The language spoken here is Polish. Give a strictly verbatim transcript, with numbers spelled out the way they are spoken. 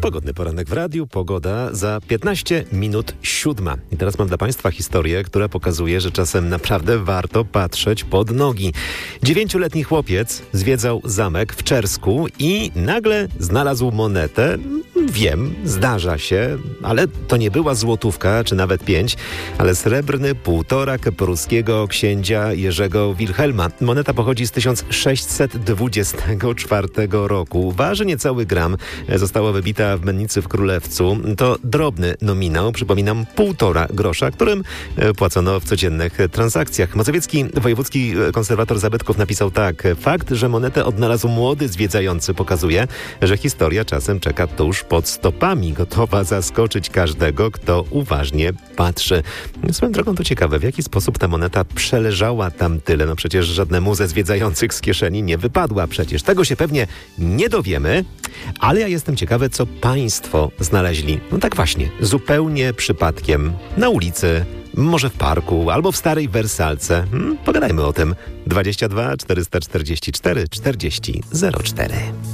Pogodny poranek w radiu, pogoda za piętnaście minut siódma. I teraz mam dla Państwa historię, która pokazuje, że czasem naprawdę warto patrzeć pod nogi. Dziewięcioletni chłopiec zwiedzał zamek w Czersku i nagle znalazł monetę. Wiem, zdarza się, ale to nie była złotówka, czy nawet pięć, ale srebrny półtorak pruskiego księcia Jerzego Wilhelma. Moneta pochodzi z tysiąc sześćset dwudziestego czwartego roku. Waży niecały gram, została wybita w mennicy w Królewcu. To drobny nominał, przypominam, półtora grosza, którym płacono w codziennych transakcjach. Mazowiecki wojewódzki konserwator zabytków napisał tak: fakt, że monetę odnalazł młody zwiedzający, pokazuje, że historia czasem czeka tuż pod stopami, gotowa zaskoczyć każdego, kto uważnie patrzy. Swoją drogą to ciekawe, w jaki sposób ta moneta przeleżała tam tyle. No przecież żadnemu ze zwiedzających z kieszeni nie wypadła. Przecież tego się pewnie nie dowiemy, ale ja jestem ciekawy, co Państwo znaleźli. No tak właśnie, zupełnie przypadkiem, na ulicy, może w parku, albo w starej wersalce. Hmm? Pogadajmy o tym. dwadzieścia dwa czterysta czterdzieści cztery czterdzieści zero cztery.